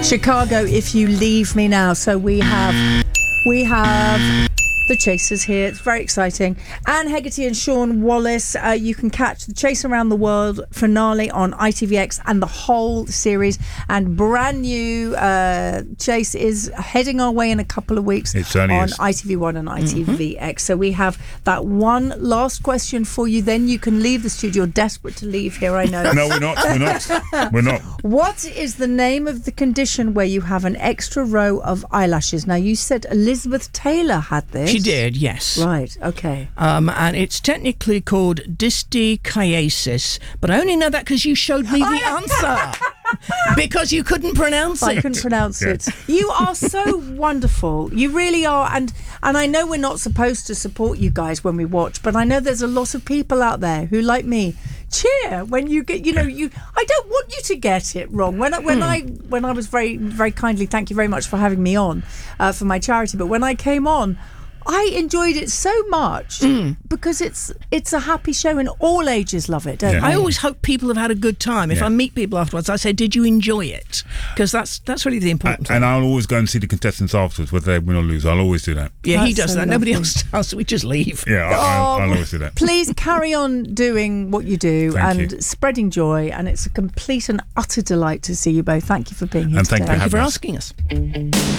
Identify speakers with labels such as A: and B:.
A: Chicago, If You Leave Me Now. So we have the Chasers here. It's very exciting. Anne Hegarty and Sean Wallace. You can catch the Chase Around the World finale on ITVX and the whole series. And brand new Chase is heading our way in a couple of weeks on ITV1 and ITVX. So we have that one last question for you. Then you can leave the studio. You're desperate to leave here, I know.
B: No, we're not.
A: What is the name of the condition where you have an extra row of eyelashes? Now, you said Elizabeth Taylor had this.
C: She did, yes.
A: Right, okay.
C: And it's technically called dystichiasis, but I only know that because you showed me the answer. Because you couldn't pronounce it.
A: I couldn't pronounce it. You are so wonderful. You really are. And I know we're not supposed to support you guys when we watch, but I know there's a lot of people out there who, like me, cheer when you get, I don't want you to get it wrong. When I was very, very kindly, thank you very much for having me on for my charity, but when I came on, I enjoyed it so much because it's a happy show and all ages love it, don't they?
C: I always hope people have had a good time. If I meet people afterwards, I say, did you enjoy it? Because that's really the important thing.
B: And I'll always go and see the contestants afterwards, whether they win or lose. I'll always do that.
C: Yeah, he does
A: so
C: that.
A: lovely.
C: Nobody else does, so we just leave.
B: Yeah, I'll always do that.
A: Please carry on doing what you do
B: Thank you.
A: Spreading joy, and it's a complete and utter delight to see you both. Thank you for being here
B: And
A: today.
B: thank you
C: for asking us.